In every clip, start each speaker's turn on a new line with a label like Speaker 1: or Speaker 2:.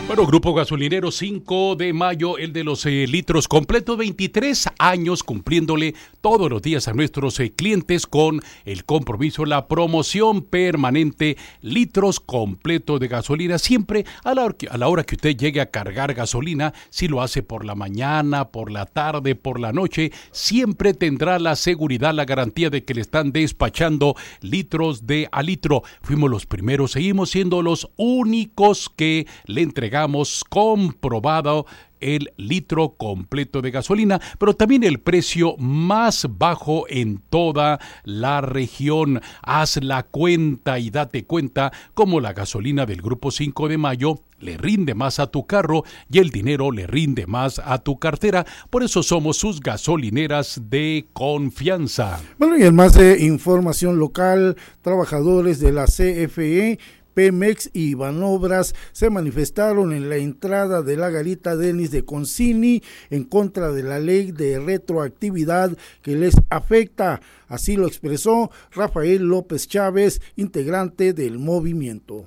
Speaker 1: Bueno, Grupo Gasolinero 5 de mayo, el de los litros completos, 23 años cumpliéndole todos los días a nuestros clientes con el compromiso, la promoción permanente, litros completos de gasolina, siempre a la hora que usted llegue a cargar gasolina, si lo hace por la mañana, por la tarde, por la noche, siempre tendrá la seguridad, la garantía de que le están despachando litros de a litro. Fuimos los primeros, seguimos siendo los únicos que le entregamos comprobado el litro completo de gasolina, pero también el precio más bajo en toda la región. Haz la cuenta y date cuenta cómo la gasolina del Grupo 5 de mayo le rinde más a tu carro y el dinero le rinde más a tu cartera. Por eso somos sus gasolineras de confianza.
Speaker 2: Bueno, y en más de información local, trabajadores de la CFE, Pemex y Banobras se manifestaron en la entrada de la garita Denis de Concini en contra de la ley de retroactividad que les afecta. Así lo expresó Rafael López Chávez, integrante del movimiento.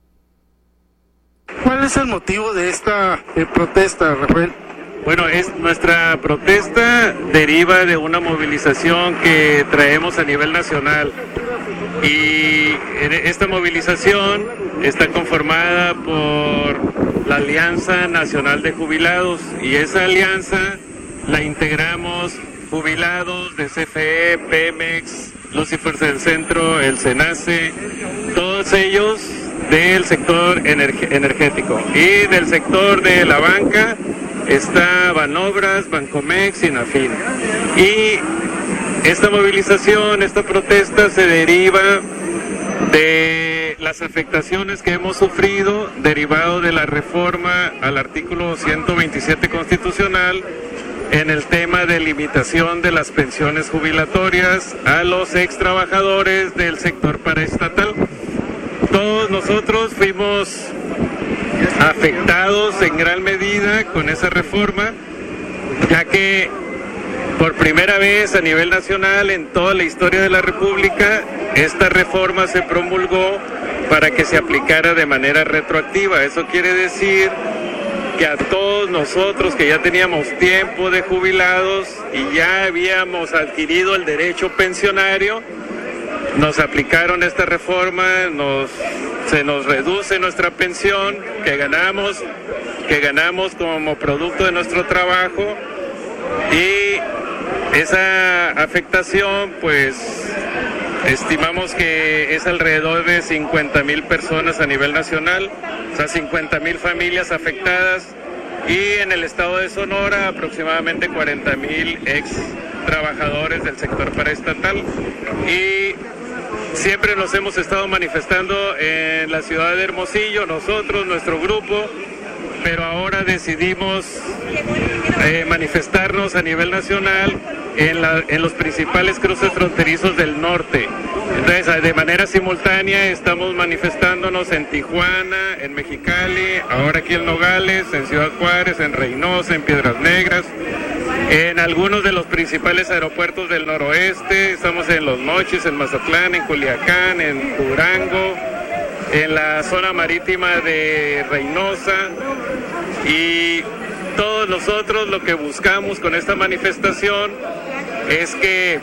Speaker 2: ¿Cuál es el motivo de esta protesta, Rafael?
Speaker 3: Bueno, nuestra protesta deriva de una movilización que traemos a nivel nacional y esta movilización está conformada por la Alianza Nacional de Jubilados y esa alianza la integramos jubilados de CFE, Pemex, Lucifer del Centro, el SENACE, todos ellos del sector energético y del sector de la banca. Está Banobras, Bancomex y Nafin. Y esta movilización, esta protesta se deriva de las afectaciones que hemos sufrido derivado de la reforma al artículo 127 constitucional en el tema de limitación de las pensiones jubilatorias a los extrabajadores del sector paraestatal. Todos nosotros fuimos afectados en gran medida con esa reforma, ya que por primera vez a nivel nacional en toda la historia de la República, esta reforma se promulgó para que se aplicara de manera retroactiva. Eso quiere decir que a todos nosotros que ya teníamos tiempo de jubilados y ya habíamos adquirido el derecho pensionario, nos aplicaron esta reforma, se nos reduce nuestra pensión que ganamos como producto de nuestro trabajo, y esa afectación pues estimamos que es alrededor de 50,000 personas a nivel nacional, o sea 50,000 familias afectadas, y en el estado de Sonora aproximadamente 40,000 ex trabajadores del sector paraestatal. Y siempre nos hemos estado manifestando en la ciudad de Hermosillo, nosotros, nuestro grupo, pero ahora decidimos manifestarnos a nivel nacional en los principales cruces fronterizos del norte. Entonces, de manera simultánea estamos manifestándonos en Tijuana, en Mexicali, ahora aquí en Nogales, en Ciudad Juárez, en Reynosa, en Piedras Negras, en algunos de los principales aeropuertos del noroeste. Estamos en Los Mochis, en Mazatlán, en Culiacán, en Durango, en la zona marítima de Reynosa, y todos nosotros lo que buscamos con esta manifestación es que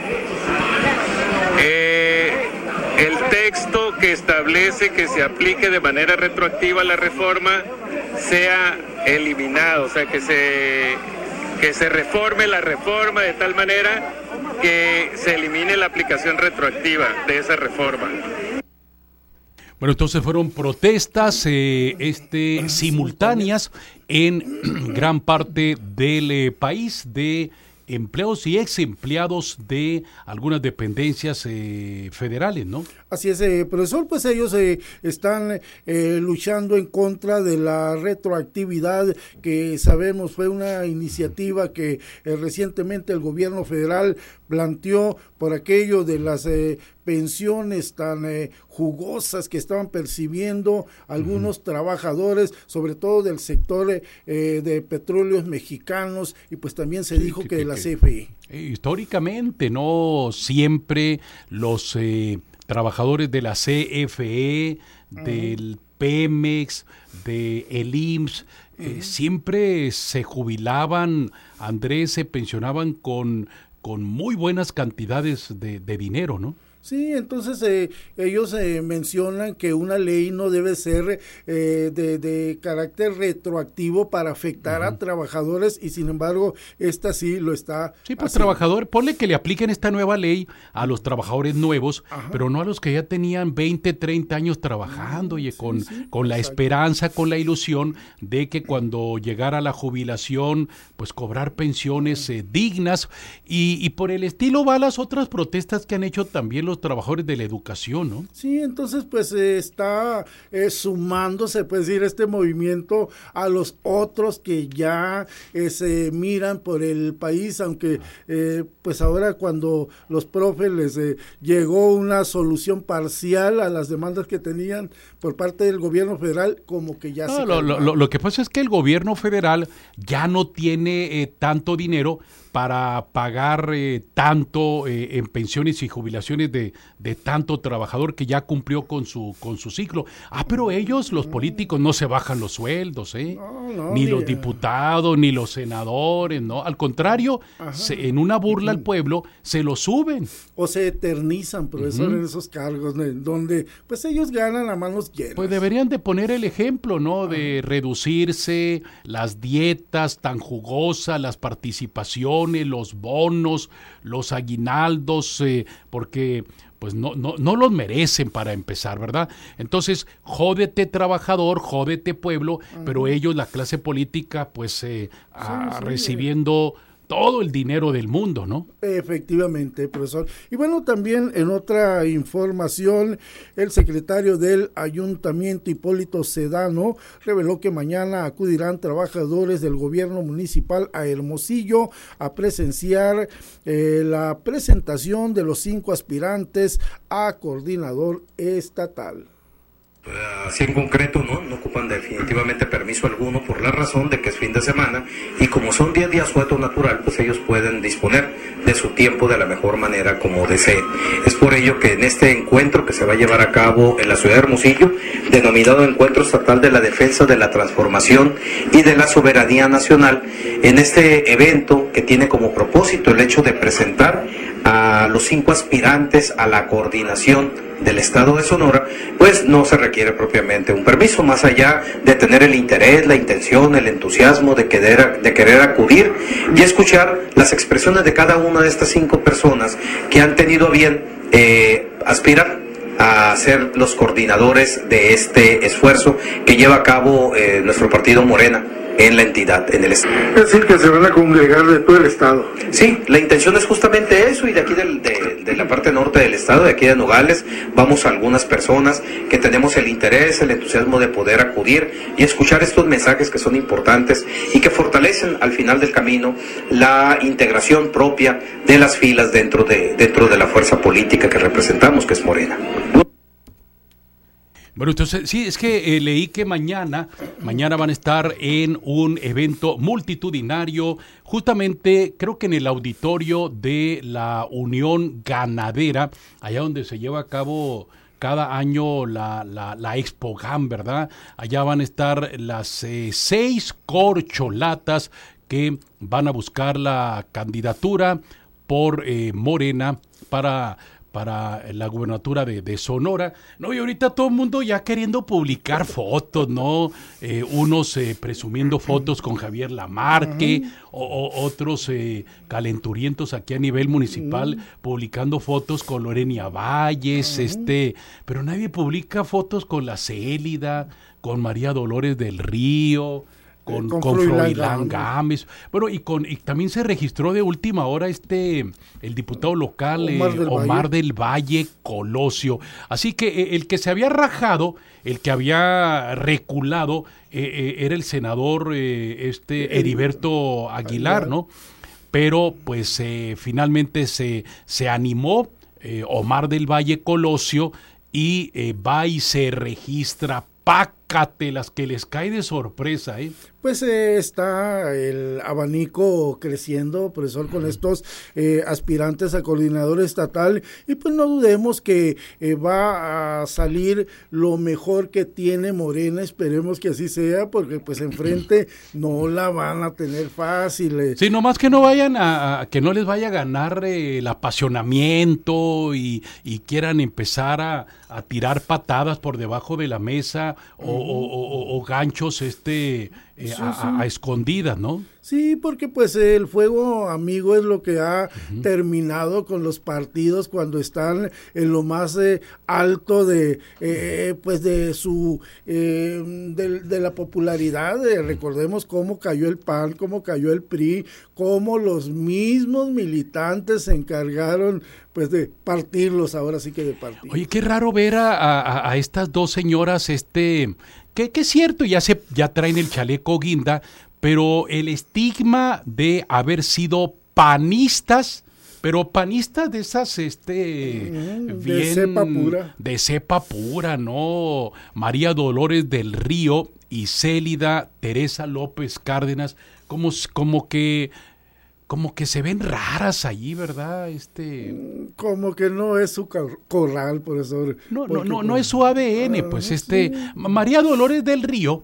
Speaker 3: el texto que establece que se aplique de manera retroactiva la reforma sea eliminado, o sea, que se reforme la reforma de tal manera que se elimine la aplicación retroactiva de esa reforma.
Speaker 1: Bueno, entonces fueron protestas simultáneas en gran parte del país de empleados y ex empleados de algunas dependencias federales, ¿no?
Speaker 2: Así es, profesor, pues ellos están luchando en contra de la retroactividad, que sabemos fue una iniciativa que recientemente el gobierno federal planteó por aquello de las pensiones tan jugosas que estaban percibiendo algunos trabajadores, sobre todo del sector de petróleos mexicanos, y pues también se dijo que de la CFE.
Speaker 1: Históricamente, no siempre los trabajadores de la CFE, del Pemex, de el IMSS, siempre se jubilaban, Andrés, se pensionaban con muy buenas cantidades de dinero, ¿no?
Speaker 2: Sí, entonces ellos mencionan que una ley no debe ser de carácter retroactivo para afectar a trabajadores y sin embargo esta sí lo está
Speaker 1: Sí, pues
Speaker 2: haciendo.
Speaker 1: trabajador, ponle que le apliquen esta nueva ley a los trabajadores nuevos, pero no a los que ya tenían 20, 30 años trabajando y con la esperanza, con la ilusión de que cuando llegara la jubilación, pues cobrar pensiones dignas y por el estilo va las otras protestas que han hecho también los trabajadores de la educación, ¿no?
Speaker 2: Sí, entonces pues está sumándose, puede decir, este movimiento a los otros que ya se miran por el país, aunque pues ahora cuando los profes les llegó una solución parcial a las demandas que tenían por parte del gobierno federal, como que ya se
Speaker 1: lo que pasa es que el gobierno federal ya no tiene tanto dinero para pagar tanto en pensiones y jubilaciones de tanto trabajador que ya cumplió con su ciclo. Pero ellos, los políticos, no se bajan los sueldos, ni los diputados, ni los senadores, ¿no? Al contrario, en una burla al pueblo, se lo suben.
Speaker 2: O se eternizan, profesor, en esos cargos, donde pues ellos ganan a manos llenas.
Speaker 1: Pues deberían de poner el ejemplo, ¿no? De reducirse las dietas tan jugosas, las participaciones, los bonos, los aguinaldos, porque pues no los merecen para empezar, ¿verdad? Entonces, jódete trabajador, jódete pueblo, pero ellos, la clase política, pues recibiendo todo el dinero del mundo, ¿no?
Speaker 2: Efectivamente, profesor. Y bueno, también en otra información, el secretario del Ayuntamiento, Hipólito Sedano, reveló que mañana acudirán trabajadores del gobierno municipal a Hermosillo a presenciar la presentación de los 5 aspirantes a coordinador estatal.
Speaker 4: Así en concreto, no ocupan definitivamente permiso alguno por la razón de que es fin de semana y como son 10 días suelto natural, pues ellos pueden disponer de su tiempo de la mejor manera como deseen. Es por ello que en este encuentro que se va a llevar a cabo en la ciudad de Hermosillo, denominado Encuentro Estatal de la Defensa de la Transformación y de la Soberanía Nacional, en este evento que tiene como propósito el hecho de presentar a los 5 aspirantes a la coordinación del estado de Sonora, pues no se requiere propiamente un permiso, más allá de tener el interés, la intención, el entusiasmo de querer acudir y escuchar las expresiones de cada una de estas 5 personas que han tenido a bien aspirar a ser los coordinadores de este esfuerzo que lleva a cabo nuestro partido Morena en la entidad, en el estado.
Speaker 2: Es decir, que se van a congregar de todo el estado.
Speaker 4: Sí, la intención es justamente eso, y de aquí de la parte norte del estado, de aquí de Nogales, vamos a algunas personas que tenemos el interés, el entusiasmo de poder acudir y escuchar estos mensajes que son importantes y que fortalecen al final del camino la integración propia de las filas dentro de la fuerza política que representamos, que es Morena.
Speaker 1: Bueno, entonces, sí, es que leí que mañana van a estar en un evento multitudinario, justamente creo que en el auditorio de la Unión Ganadera, allá donde se lleva a cabo cada año la Expo GAM, ¿verdad? Allá van a estar las 6 corcholatas que van a buscar la candidatura por Morena para la gubernatura de Sonora. No, y ahorita todo el mundo ya queriendo publicar fotos, ¿no? Unos presumiendo fotos con Javier Lamarque, otros calenturientos aquí a nivel municipal publicando fotos con Lorena Valles, pero nadie publica fotos con la Célida, con María Dolores del Río, con Froilán Gámez. Bueno, y también se registró de última hora el diputado local Omar del Valle Colosio. Así que el que se había rajado, el que había reculado, era el senador Heriberto Aguilar, ¿no? Pero pues finalmente se animó Omar del Valle Colosio y va y se registra. Pácate las que les cae de sorpresa, ¿eh?
Speaker 2: pues está el abanico creciendo, profesor, con estos aspirantes a coordinador estatal, y pues no dudemos que va a salir lo mejor que tiene Morena, esperemos que así sea, porque pues enfrente no la van a tener fácil.
Speaker 1: Sí, nomás que no vayan que no les vaya a ganar el apasionamiento y quieran empezar a tirar patadas por debajo de la mesa o ganchos a escondidas, ¿no?
Speaker 2: Sí, porque pues el fuego amigo es lo que ha terminado con los partidos cuando están en lo más alto de pues de su de la popularidad. Recordemos cómo cayó el PAN, cómo cayó el PRI, cómo los mismos militantes se encargaron pues de partirlos, ahora sí que de partir.
Speaker 1: Oye, qué raro ver a estas dos señoras, que es cierto, ya traen el chaleco guinda, pero el estigma de haber sido panistas, pero panistas de esas, bien,
Speaker 2: de cepa pura.
Speaker 1: De cepa pura, ¿no? María Dolores del Río y Célida Teresa López Cárdenas, como que se ven raras allí, ¿verdad?
Speaker 2: Como que no es su corral, profesor.
Speaker 1: No es su ADN, pues sí. María Dolores del Río,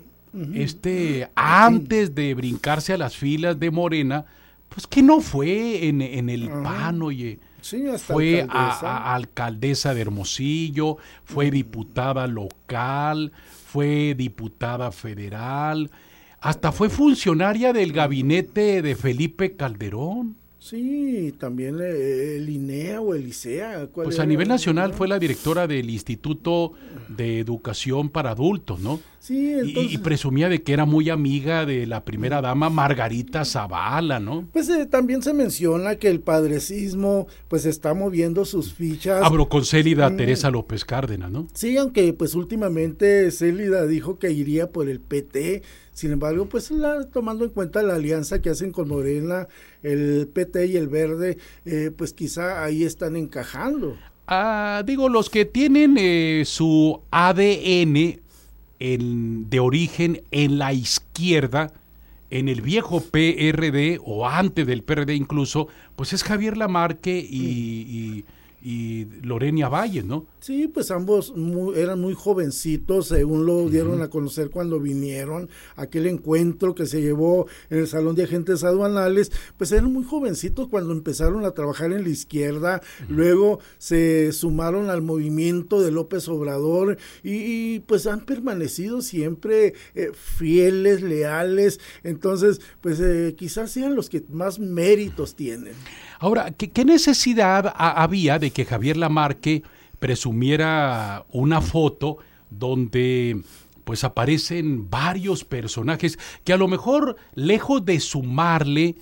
Speaker 1: antes de brincarse a las filas de Morena, pues que no fue en el PAN, oye.
Speaker 2: Sí, hasta
Speaker 1: fue alcaldesa de Hermosillo, fue diputada local, fue diputada federal, hasta fue funcionaria del gabinete de Felipe Calderón.
Speaker 2: Sí, también el INEA o el ICEA.
Speaker 1: Pues a nivel nacional fue la directora del Instituto de Educación para Adultos, ¿no?
Speaker 2: Sí, entonces...
Speaker 1: y presumía de que era muy amiga de la primera dama Margarita Zavala, ¿no?
Speaker 2: Pues también se menciona que el padrecismo pues está moviendo sus fichas.
Speaker 1: Hablo con Célida Teresa López Cárdenas, ¿no?
Speaker 2: Sí, aunque pues últimamente Célida dijo que iría por el PT. Sin embargo, pues tomando en cuenta la alianza que hacen con Morena, el PT y el Verde, pues quizá ahí están encajando.
Speaker 1: Digo, los que tienen su ADN de origen en la izquierda, en el viejo PRD o antes del PRD incluso, pues es Javier Lamarque y Lorena Valle, ¿no?
Speaker 2: Sí, pues ambos eran muy jovencitos, según lo dieron a conocer cuando vinieron a aquel encuentro que se llevó en el Salón de Agentes Aduanales, pues eran muy jovencitos cuando empezaron a trabajar en la izquierda, luego se sumaron al movimiento de López Obrador y pues han permanecido siempre fieles, leales, entonces pues quizás sean los que más méritos tienen.
Speaker 1: Ahora, ¿qué necesidad había de que Javier Lamarque presumiera una foto donde pues aparecen varios personajes que a lo mejor lejos de sumarle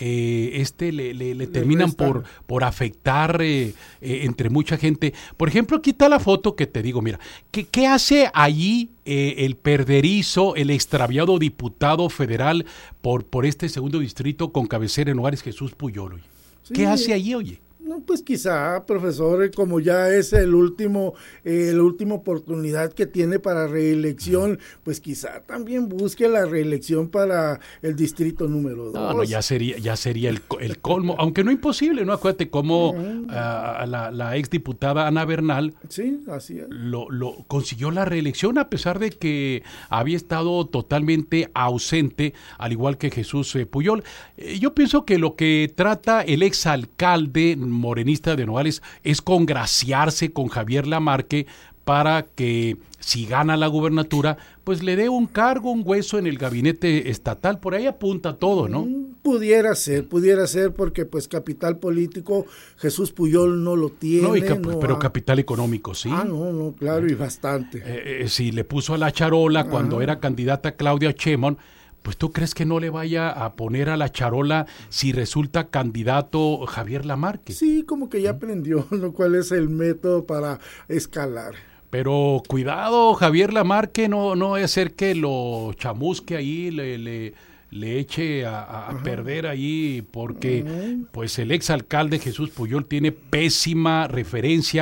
Speaker 1: le terminan por afectar entre mucha gente? Por ejemplo, aquí está la foto que te digo, mira, ¿qué hace allí el perderizo, el extraviado diputado federal por este segundo distrito con cabecera en Nogales, Jesús Puyol?
Speaker 2: Sí.
Speaker 1: ¿Qué hace allí, oye?
Speaker 2: No, pues quizá, profesor, como ya es la última oportunidad que tiene para reelección, pues quizá también busque la reelección para el distrito número 2.
Speaker 1: No, ya sería el colmo, aunque no imposible, ¿no? Acuérdate cómo la exdiputada Ana Bernal
Speaker 2: sí, así es.
Speaker 1: Lo consiguió la reelección a pesar de que había estado totalmente ausente, al igual que Jesús Puyol. Yo pienso que lo que trata el exalcalde morenista de Nogales es congraciarse con Javier Lamarque para que si gana la gubernatura, pues le dé un cargo, un hueso en el gabinete estatal. Por ahí apunta todo, ¿no?
Speaker 2: Pudiera ser, porque pues capital político Jesús Puyol no lo tiene.
Speaker 1: Pero capital económico, sí.
Speaker 2: No, claro, y bastante.
Speaker 1: Si le puso a la charola cuando era candidata Claudia Sheinbaum, pues ¿tú crees que no le vaya a poner a la charola si resulta candidato Javier Lamarque?
Speaker 2: Sí, como que ya aprendió cuál es el método para escalar.
Speaker 1: Pero cuidado, Javier Lamarque, no es ser que lo chamusque ahí, le eche a perder ahí, porque pues el exalcalde Jesús Puyol tiene pésima referencia,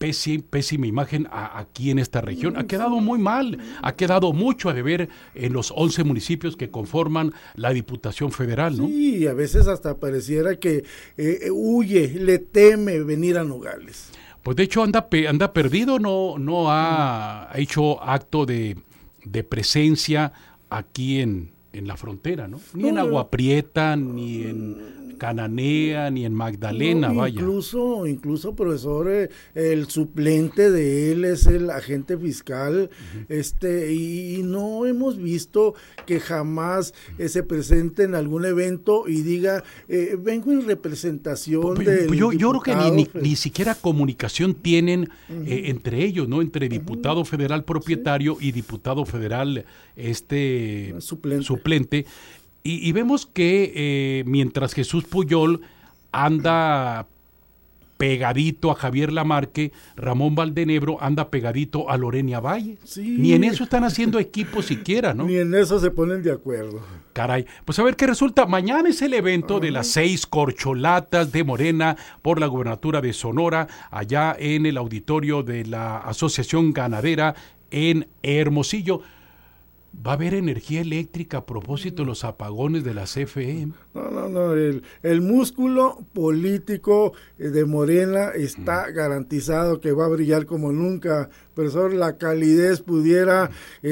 Speaker 1: pésima imagen aquí en esta región. Ha quedado muy mal, ha quedado mucho a deber en los 11 municipios que conforman la Diputación Federal, ¿no?
Speaker 2: Sí, a veces hasta pareciera que huye, le teme venir a Nogales.
Speaker 1: Pues de hecho anda perdido, no ha hecho acto de presencia aquí en la frontera, ¿no? Ni en Agua Prieta, ni en Cananea, ni en Magdalena, vaya.
Speaker 2: Incluso, profesor, el suplente de él es el agente fiscal, y no hemos visto que jamás se presente en algún evento y diga, vengo en representación del
Speaker 1: yo creo que ni siquiera comunicación tienen entre ellos, ¿no? Entre diputado federal propietario y diputado federal suplente. Y vemos que mientras Jesús Puyol anda pegadito a Javier Lamarque, Ramón Valdenebro anda pegadito a Lorena Valle. Sí. Ni en eso están haciendo equipo siquiera, ¿no?
Speaker 2: Ni en eso se ponen de acuerdo.
Speaker 1: Caray, pues a ver qué resulta. Mañana es el evento de las 6 corcholatas de Morena por la gubernatura de Sonora, allá en el auditorio de la Asociación Ganadera en Hermosillo. ¿Va a haber energía eléctrica a propósito de los apagones de la CFE?
Speaker 2: No, el músculo político de Morena está garantizado que va a brillar como nunca. Profesor, la calidez pudiera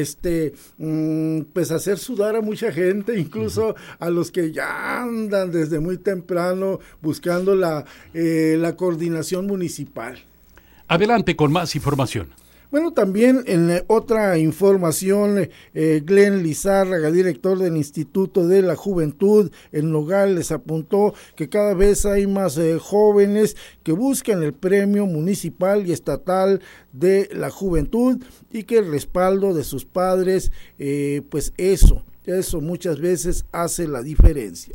Speaker 2: pues hacer sudar a mucha gente, incluso a los que ya andan desde muy temprano buscando la coordinación municipal.
Speaker 1: Adelante con más información.
Speaker 2: Bueno, también en otra información, Glenn Lizárraga, director del Instituto de la Juventud en Nogales, apuntó que cada vez hay más jóvenes que buscan el premio municipal y estatal de la juventud y que el respaldo de sus padres, pues eso muchas veces hace la diferencia.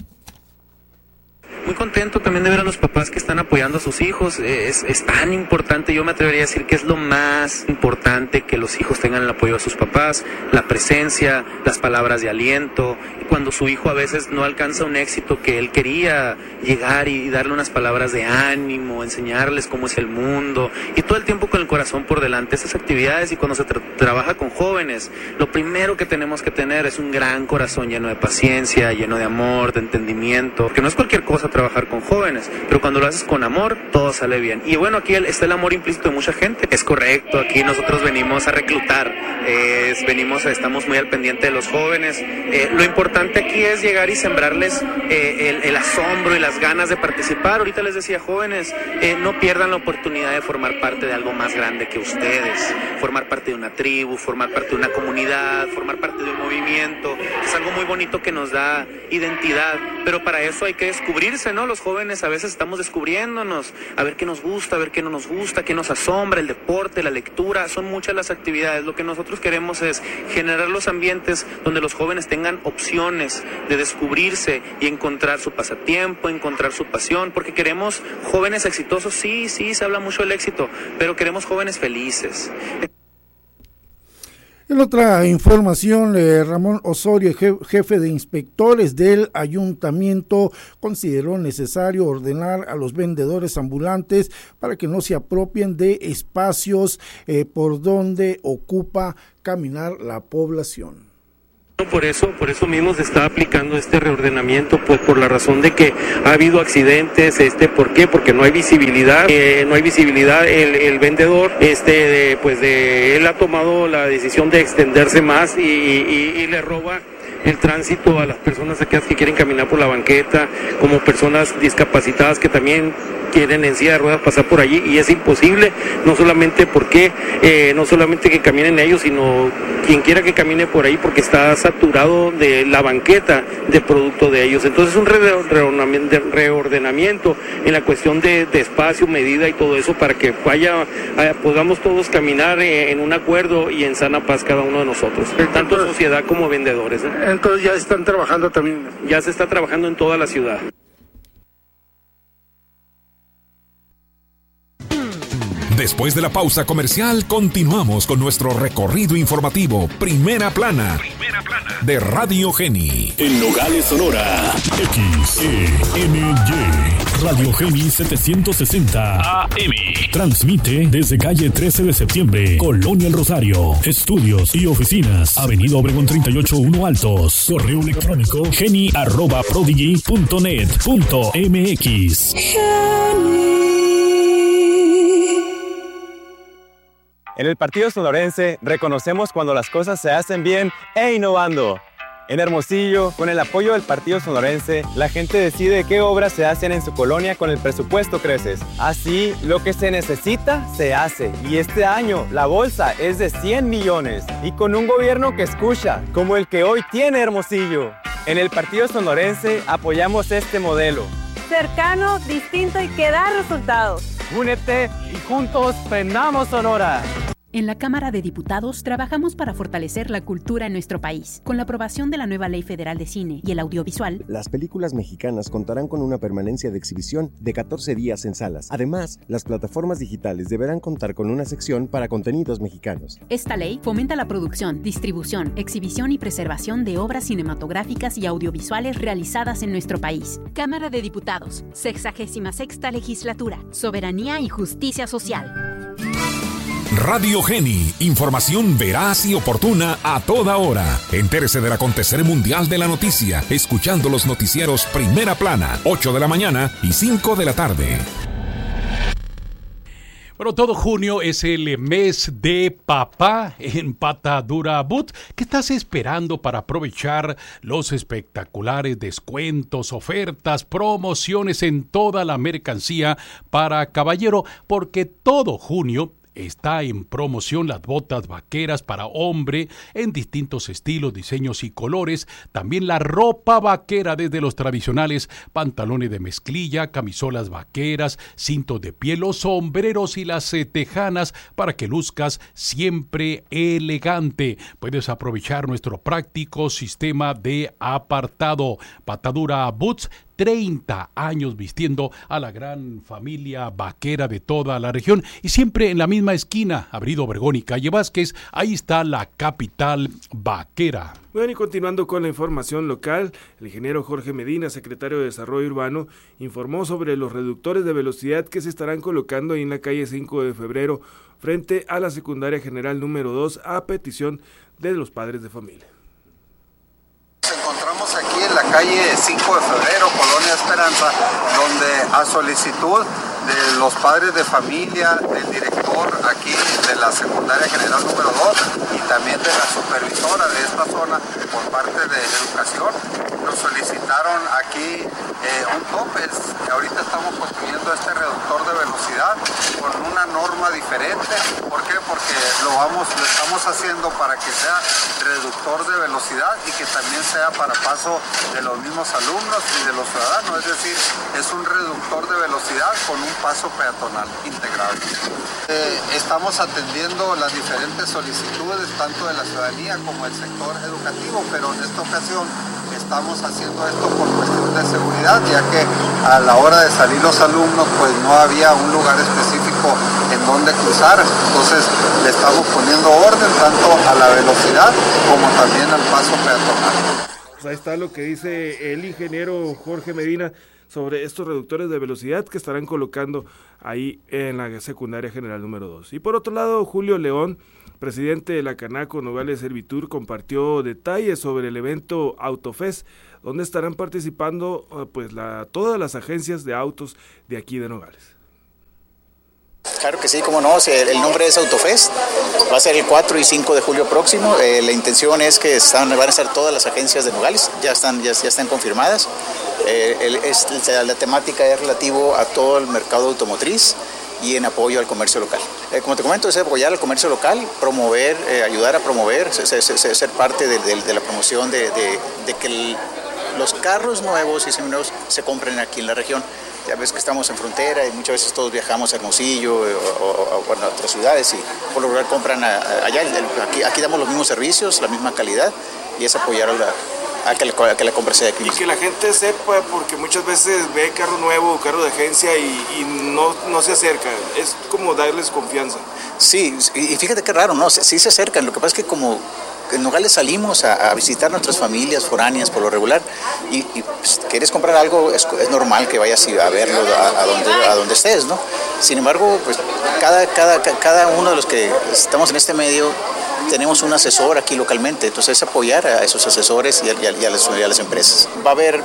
Speaker 4: Muy contento también de ver a los papás que están apoyando a sus hijos. Es tan importante, yo me atrevería a decir que es lo más importante, que los hijos tengan el apoyo de sus papás, la presencia, las palabras de aliento. Cuando su hijo a veces no alcanza un éxito que él quería, llegar y darle unas palabras de ánimo, enseñarles cómo es el mundo, y todo el tiempo con el corazón por delante. Esas actividades, y cuando se trabaja con jóvenes, lo primero que tenemos que tener es un gran corazón lleno de paciencia, lleno de amor, de entendimiento, que no es cualquier cosa trabajar con jóvenes, pero cuando lo haces con amor, todo sale bien. Y bueno, aquí está el amor implícito de mucha gente. Es correcto, aquí nosotros venimos a reclutar, estamos muy al pendiente de los jóvenes. Lo importante aquí es llegar y sembrarles el asombro y las ganas de participar. Ahorita les decía, jóvenes, no pierdan la oportunidad de formar parte de algo más grande que ustedes, formar parte de una tribu, formar parte de una comunidad, formar parte de un movimiento. Es algo muy bonito que nos da identidad, pero para eso hay que descubrirse, ¿no? Los jóvenes a veces estamos descubriéndonos, a ver qué nos gusta, a ver qué no nos gusta, qué nos asombra, el deporte, la lectura, son muchas las actividades. Lo que nosotros queremos es generar los ambientes donde los jóvenes tengan opciones de descubrirse y encontrar su pasatiempo, encontrar su pasión, porque queremos jóvenes exitosos. Sí, se habla mucho del éxito, pero queremos jóvenes felices.
Speaker 2: En otra información, Ramón Osorio, jefe de inspectores del ayuntamiento, consideró necesario ordenar a los vendedores ambulantes para que no se apropien de espacios por donde ocupa caminar la población.
Speaker 3: Por eso mismo se está aplicando este reordenamiento, pues por la razón de que ha habido accidentes. ¿Por qué? Porque no hay visibilidad, el vendedor, él ha tomado la decisión de extenderse más y le roba el tránsito a las personas aquellas que quieren caminar por la banqueta, como personas discapacitadas que también quieren en silla de ruedas pasar por allí, y es imposible, no solamente que caminen ellos, sino quien quiera que camine por ahí, porque está saturado de la banqueta de producto de ellos. Entonces un reordenamiento en la cuestión de espacio, medida y todo eso, para que podamos todos caminar en un acuerdo y en sana paz cada uno de nosotros, tanto sociedad como vendedores.
Speaker 2: Entonces ya están trabajando también.
Speaker 3: Ya se está trabajando en toda la ciudad.
Speaker 5: Después de la pausa comercial, continuamos con nuestro recorrido informativo Primera Plana de Radio Geni.
Speaker 6: En Nogales, Sonora, XENY, Radio Geni 760 AM. Transmite desde calle 13 de septiembre, Colonia El Rosario. Estudios y oficinas, Avenida Obregón 38-1 Altos. Correo electrónico geni@prodigy.net.mx.
Speaker 7: En el Partido Sonorense reconocemos cuando las cosas se hacen bien e innovando. En Hermosillo, con el apoyo del Partido Sonorense, la gente decide qué obras se hacen en su colonia con el presupuesto Creces. Así, lo que se necesita, se hace. Y este año, la bolsa es de 100 millones. Y con un gobierno que escucha, como el que hoy tiene Hermosillo. En el Partido Sonorense apoyamos este modelo.
Speaker 8: Cercano, distinto y que da resultados.
Speaker 7: Únete y juntos prendamos Sonora.
Speaker 9: En la Cámara de Diputados trabajamos para fortalecer la cultura en nuestro país. Con la aprobación de la nueva Ley Federal de Cine y el Audiovisual,
Speaker 10: las películas mexicanas contarán con una permanencia de exhibición de 14 días en salas. Además, las plataformas digitales deberán contar con una sección para contenidos mexicanos.
Speaker 9: Esta ley fomenta la producción, distribución, exhibición y preservación de obras cinematográficas y audiovisuales realizadas en nuestro país. Cámara de Diputados, 66ª Legislatura, Soberanía y Justicia Social.
Speaker 5: Radio Geni, información veraz y oportuna a toda hora. Entérese del acontecer mundial de la noticia, escuchando los noticieros Primera Plana, 8 de la mañana y 5 de la tarde.
Speaker 1: Bueno, todo junio es el mes de papá en Patadura Boot. ¿Qué estás esperando para aprovechar los espectaculares descuentos, ofertas, promociones en toda la mercancía para caballero? Porque todo junio está en promoción las botas vaqueras para hombre en distintos estilos, diseños y colores. También la ropa vaquera, desde los tradicionales pantalones de mezclilla, camisolas vaqueras, cintos de piel, los sombreros y las tejanas para que luzcas siempre elegante. Puedes aprovechar nuestro práctico sistema de apartado. Patadura Boots, 30 años vistiendo a la gran familia vaquera de toda la región, y siempre en la misma esquina, Avenida Obregón y Calle Vázquez. Ahí está la capital vaquera.
Speaker 11: Bueno, y continuando con la información local, el ingeniero Jorge Medina, secretario de Desarrollo Urbano, informó sobre los reductores de velocidad que se estarán colocando ahí en la calle 5 de febrero frente a la secundaria general número 2 a petición de los padres de familia.
Speaker 12: Nos encontramos aquí en la calle 5 de febrero, Colonia Esperanza, donde a solicitud de los padres de familia, del director aquí de la secundaria general número 2 y también de la supervisora de esta zona por parte de educación, nos solicitaron aquí un tope. Ahorita estamos construyendo este reductor de velocidad con una norma diferente. ¿Por qué? Porque lo estamos haciendo para que sea reductor de velocidad y que también sea para paso de los mismos alumnos y de los ciudadanos. Es decir, es un reductor de velocidad con un paso peatonal integrado. Estamos atendiendo las diferentes solicitudes tanto de la ciudadanía como del sector educativo, pero en esta ocasión estamos haciendo esto por cuestión de seguridad, ya que a la hora de salir los alumnos pues no había un lugar específico en donde cruzar. Entonces le estamos poniendo orden tanto a la velocidad como también al paso peatonal.
Speaker 11: Pues ahí está lo que dice el ingeniero Jorge Medina sobre estos reductores de velocidad que estarán colocando ahí en la secundaria general número 2. Y por otro lado, Julio León, presidente de la Canaco Nogales Servitur, compartió detalles sobre el evento Autofest, donde estarán participando todas las agencias de autos de aquí de Nogales.
Speaker 13: Claro que sí, cómo no, el nombre es Autofest, va a ser el 4 y 5 de julio próximo. La intención es que van a estar todas las agencias de Nogales, ya están confirmadas. La temática es relativo a todo el mercado automotriz y en apoyo al comercio local. Como te comento, es apoyar al comercio local, promover, ayudar a promover, ser parte de la promoción de que los carros nuevos y seminuevos se compren aquí en la región. Ya ves que estamos en frontera y muchas veces todos viajamos a Hermosillo o a otras ciudades y por lo general compran allá. Aquí damos los mismos servicios, la misma calidad, y es apoyar a que la compra sea aquí.
Speaker 11: Y que la gente sepa, porque muchas veces ve carro nuevo, carro de agencia y no se acerca. Es como darles confianza.
Speaker 13: Sí, y fíjate qué raro, ¿no? Sí se acercan. Lo que pasa es que como en Nogales salimos a visitar nuestras familias foráneas por lo regular y pues, quieres comprar algo, es normal que vayas a verlo a donde estés, ¿no? Sin embargo, pues cada uno de los que estamos en este medio tenemos un asesor aquí localmente, entonces es apoyar a esos asesores y a las empresas. Va a haber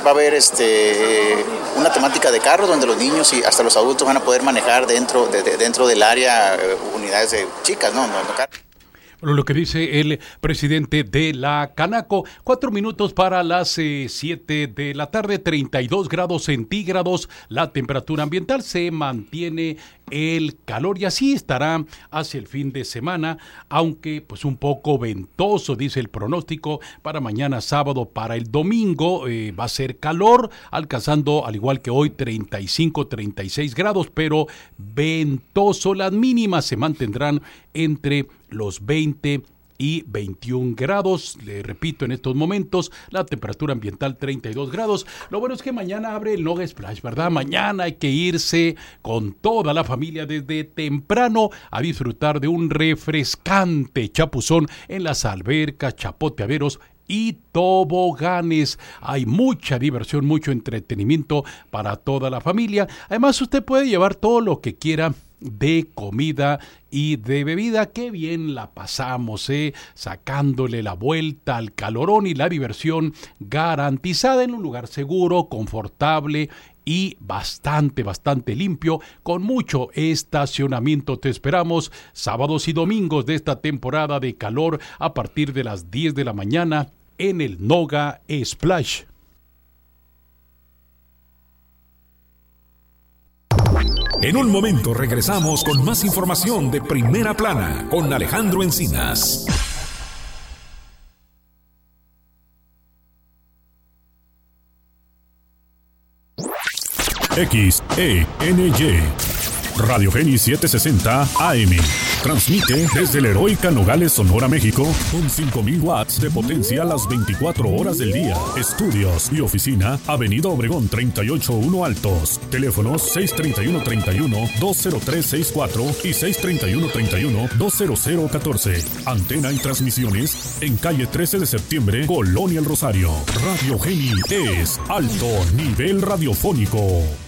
Speaker 13: una temática de carros donde los niños y hasta los adultos van a poder manejar dentro del área unidades de chicas, ¿no?
Speaker 1: Bueno, lo que dice el presidente de la Canaco, 4 minutos para las 7 de la tarde, 32 grados centígrados, la temperatura ambiental, se mantiene el calor y así estará hacia el fin de semana, aunque pues un poco ventoso, dice el pronóstico, para mañana sábado, para el domingo va a ser calor, alcanzando al igual que hoy 35, 36 grados, pero ventoso, las mínimas se mantendrán entre los 20 y 21 grados, le repito en estos momentos, la temperatura ambiental 32 grados, lo bueno es que mañana abre el Noga Splash, ¿verdad? Mañana hay que irse con toda la familia desde temprano a disfrutar de un refrescante chapuzón en las albercas, chapoteaderos y toboganes. Hay mucha diversión, mucho entretenimiento para toda la familia. Además, usted puede llevar todo lo que quiera de comida y de bebida. Qué bien la pasamos, sacándole la vuelta al calorón y la diversión garantizada en un lugar seguro, confortable y bastante limpio, con mucho estacionamiento. Te esperamos sábados y domingos de esta temporada de calor a partir de las 10 de la mañana en el Noga Splash.
Speaker 5: En un momento regresamos con más información de Primera Plana con Alejandro Encinas.
Speaker 6: XENY Radio Geni 760 AM. Transmite desde el heroica Nogales, Sonora, México, con 5,000 watts de potencia a las 24 horas del día. Estudios y oficina, Avenida Obregón 381 Altos. Teléfonos 631-31-20364 y 631-31-20014. Antena y transmisiones en calle 13 de septiembre, Colonia El Rosario. Radio Geni es alto nivel radiofónico.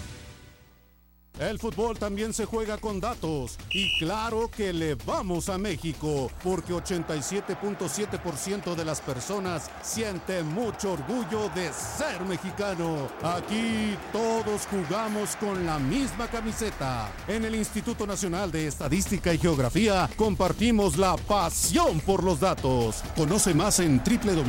Speaker 14: El fútbol también se juega con datos y claro que le vamos a México porque 87.7% de las personas sienten mucho orgullo de ser mexicano. Aquí todos jugamos con la misma camiseta. En el Instituto Nacional de Estadística y Geografía compartimos la pasión por los datos. Conoce más en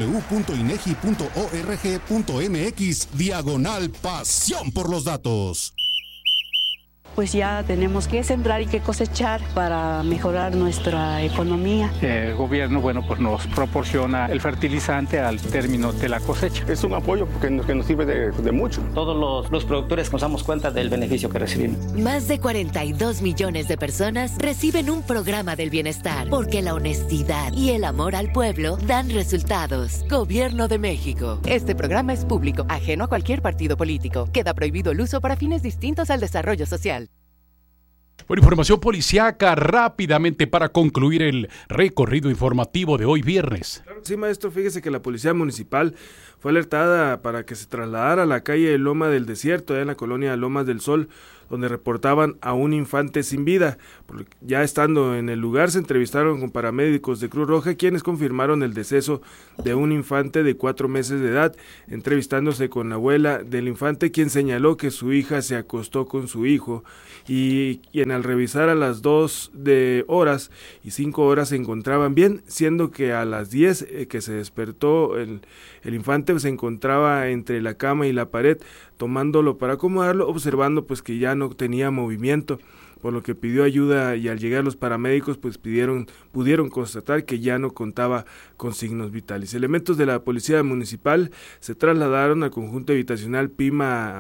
Speaker 14: www.inegi.org.mx/pasión por los datos.
Speaker 15: Pues ya tenemos que sembrar y que cosechar para mejorar nuestra economía.
Speaker 16: El gobierno, pues nos proporciona el fertilizante al término de la cosecha.
Speaker 17: Es un apoyo que nos sirve de mucho.
Speaker 18: Todos los productores nos damos cuenta del beneficio que recibimos.
Speaker 19: Más de 42 millones de personas reciben un programa del bienestar, porque la honestidad y el amor al pueblo dan resultados. Gobierno de México.
Speaker 20: Este programa es público, ajeno a cualquier partido político. Queda prohibido el uso para fines distintos al desarrollo social.
Speaker 1: Bueno, información policíaca rápidamente para concluir el recorrido informativo de hoy viernes.
Speaker 11: Sí, maestro, fíjese que la policía municipal fue alertada para que se trasladara a la calle Loma del Desierto, en la colonia Lomas del Sol, donde reportaban a un infante sin vida. Ya estando en el lugar, se entrevistaron con paramédicos de Cruz Roja, quienes confirmaron el deceso de un infante de 4 meses de edad, entrevistándose con la abuela del infante, quien señaló que su hija se acostó con su hijo y quien al revisar a las 2 horas y 5 horas se encontraban bien, siendo que a las 10 que se despertó el infante se encontraba entre la cama y la pared, tomándolo para acomodarlo, observando pues que ya no tenía movimiento, por lo que pidió ayuda y al llegar los paramédicos pues pudieron constatar que ya no contaba con signos vitales. Elementos de la policía municipal se trasladaron al conjunto habitacional Pima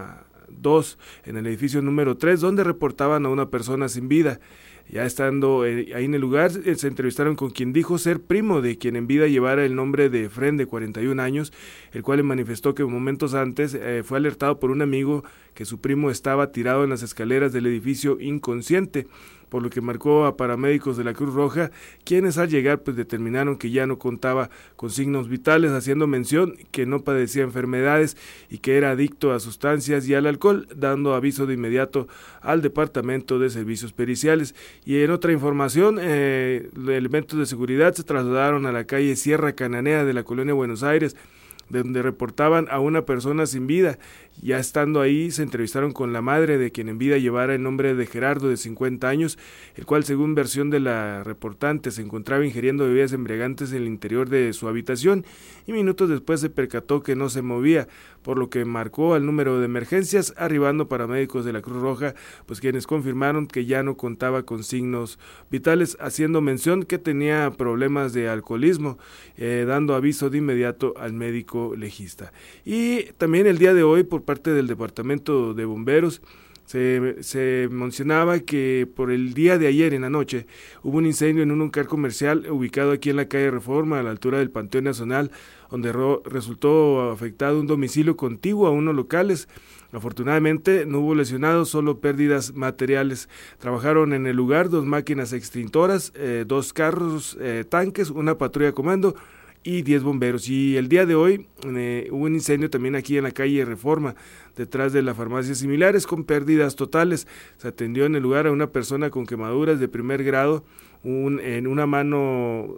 Speaker 11: 2 en el edificio número 3, donde reportaban a una persona sin vida. Ya estando ahí en el lugar, se entrevistaron con quien dijo ser primo de quien en vida llevara el nombre de Efren, de 41 años, el cual le manifestó que momentos antes fue alertado por un amigo que su primo estaba tirado en las escaleras del edificio inconsciente, por lo que marcó a paramédicos de la Cruz Roja, quienes al llegar pues determinaron que ya no contaba con signos vitales, haciendo mención que no padecía enfermedades y que era adicto a sustancias y al alcohol, dando aviso de inmediato al Departamento de Servicios Periciales. Y en otra información, elementos de seguridad se trasladaron a la calle Sierra Cananea de la Colonia Buenos Aires, donde reportaban a una persona sin vida. Ya estando ahí, se entrevistaron con la madre de quien en vida llevara el nombre de Gerardo, de 50 años, el cual, según versión de la reportante, se encontraba ingiriendo bebidas embriagantes en el interior de su habitación y minutos después se percató que no se movía, por lo que marcó al número de emergencias, arribando paramédicos de la Cruz Roja, pues quienes confirmaron que ya no contaba con signos vitales, haciendo mención que tenía problemas de alcoholismo, dando aviso de inmediato al médico legista. Y también el día de hoy, por parte del Departamento de Bomberos, se mencionaba que por el día de ayer en la noche hubo un incendio en un local comercial ubicado aquí en la calle Reforma, a la altura del Panteón Nacional, donde resultó afectado un domicilio contiguo a unos locales. Afortunadamente no hubo lesionados, solo pérdidas materiales. Trabajaron en el lugar 2 máquinas extintoras, 2 carros tanques, una patrulla comando y 10 bomberos. Y el día de hoy hubo un incendio también aquí en la calle Reforma, detrás de la farmacia Similares, con pérdidas totales. Se atendió en el lugar a una persona con quemaduras de primer grado en una mano,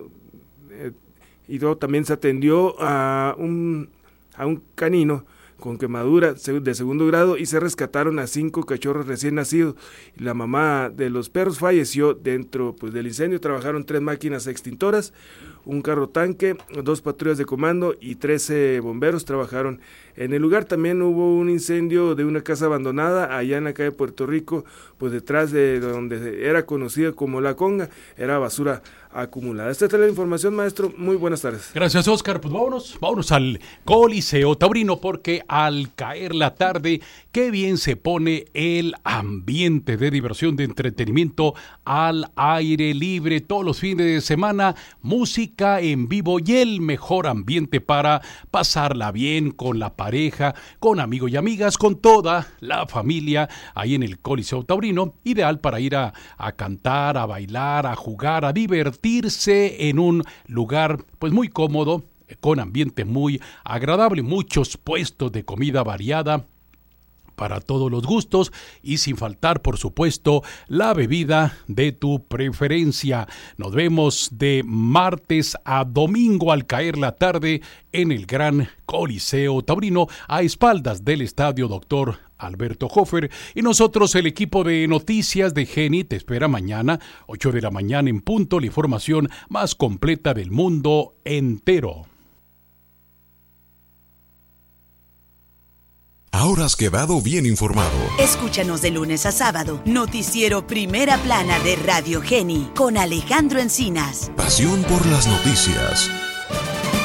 Speaker 11: y luego también se atendió a un canino con quemadura de segundo grado, y se rescataron a 5 cachorros recién nacidos. La mamá de los perros falleció dentro del incendio. Trabajaron 3 máquinas extintoras, un carro tanque, 2 patrullas de comando y 13 bomberos trabajaron en el lugar. También hubo un incendio de una casa abandonada allá en la calle Puerto Rico, pues detrás de donde era conocida como La Conga, era basura acumulada. Esta es la información, maestro. Muy buenas tardes.
Speaker 1: Gracias, Oscar. Pues vámonos al Coliseo Taurino, porque al caer la tarde, qué bien se pone el ambiente de diversión, de entretenimiento al aire libre. Todos los fines de semana, música en vivo y el mejor ambiente para pasarla bien con la pareja, con amigos y amigas, con toda la familia ahí en el Coliseo Taurino. Ideal para ir a cantar, a bailar, a jugar, a divertirse en un lugar pues muy cómodo, con ambiente muy agradable, muchos puestos de comida variada para todos los gustos y sin faltar, por supuesto, la bebida de tu preferencia. Nos vemos de martes a domingo al caer la tarde en el Gran Coliseo Taurino, a espaldas del Estadio Dr. Alberto Hofer, y nosotros, el equipo de noticias de Geni, te espera mañana, 8 de la mañana en punto, la información más completa del mundo entero.
Speaker 5: Ahora has quedado bien informado.
Speaker 21: Escúchanos de lunes a sábado, noticiero Primera Plana de Radio Geni, con Alejandro Encinas.
Speaker 5: Pasión por las noticias.